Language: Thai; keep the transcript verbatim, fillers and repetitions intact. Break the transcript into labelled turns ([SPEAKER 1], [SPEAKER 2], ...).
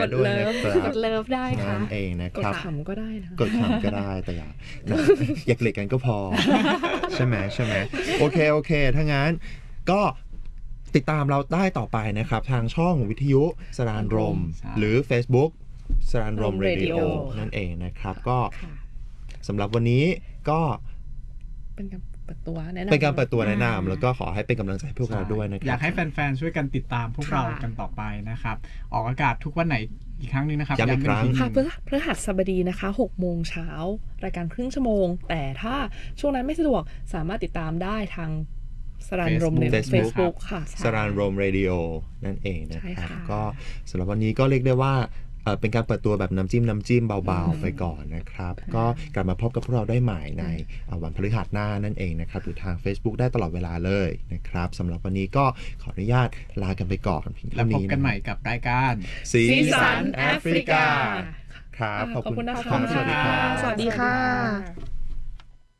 [SPEAKER 1] ด้วยนะครับ
[SPEAKER 2] กดเลิฟได้ค่ะ
[SPEAKER 1] นั่นเองนะครับ
[SPEAKER 2] กดขำก็ได้นะ
[SPEAKER 1] กดขำก็ได้แต่อย่าอย่าเกลียดกันก็พอใช่ไหมใช่ไหมโอเคโอเคถ้างั้นก็ติดตามเราได้ต่อไปนะครับทางช่องวิทยุสรานรมหรือ Facebook สรานรมเรดิโอนั่นเองนะครับก็สำหรับวันนี้ก็
[SPEAKER 2] เป็นการเปิดตัวแนะนำ
[SPEAKER 1] เป็นการเปิดตัวแนะนำแล้วก็ขอให้เป็นกำลังใจพวกเราด้วยนะครับ
[SPEAKER 3] อยากให้แฟนๆช่วยกันติดตามพวกเรากันต่อไปนะครับออกอากาศทุกวันไหนอีกครั้งนึงนะครับ
[SPEAKER 1] ย้ำอีกครั้ง
[SPEAKER 2] ค่ะพฤหัสบดีนะคะหกโมงเช้ารายการครึ่งชั่วโมงแต่ถ้าช่วงนั้นไม่สะดวกสามารถติดตามได้ทางสรานรมใน Facebook ค่ะ
[SPEAKER 1] สรานรมเรดิโอนั่นเองนะครับก็สำหรับวันนี้ก็เรียกได้ว่าเป็นการเปิดตัวแบบน้ำจิ้มน้ำจิ้มเบาๆไปก่อนนะครับก็กลับมาพบกับพวกเราได้ใหม่ในวันพฤหัสหน้านั่นเองนะครับหรือทาง Facebook ได้ตลอดเวลาเลยนะครับสำหรับวันนี้ก็ขออนุญาตลากันไปก่อนเพียงเท่านี้
[SPEAKER 3] แล้วพบกันใหม่กับรายการ
[SPEAKER 1] สีสันแอฟริกาครับ
[SPEAKER 2] ขอบคุณนะคะ
[SPEAKER 1] สวัสดีครับ
[SPEAKER 2] สวัสดีค่ะ